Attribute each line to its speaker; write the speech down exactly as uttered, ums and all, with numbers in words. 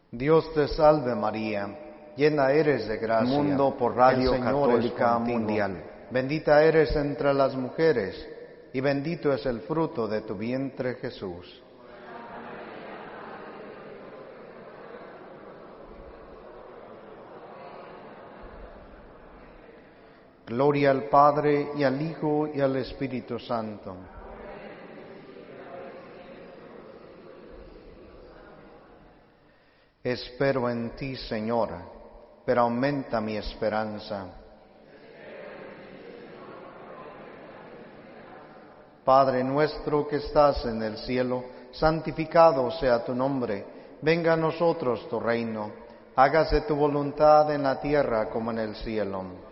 Speaker 1: Dios te salve María, llena eres de gracia.
Speaker 2: Mundo por Radio
Speaker 1: el Señor
Speaker 2: Católica
Speaker 1: es contigo.
Speaker 2: Mundial.
Speaker 1: Bendita eres entre las mujeres, y bendito es el fruto de tu vientre Jesús. Gloria al Padre, y al Hijo, y al Espíritu Santo. Espero en ti, Señor, pero aumenta mi esperanza. Padre nuestro que estás en el cielo, santificado sea tu nombre. Venga a nosotros tu reino. Hágase tu voluntad en la tierra como en el cielo.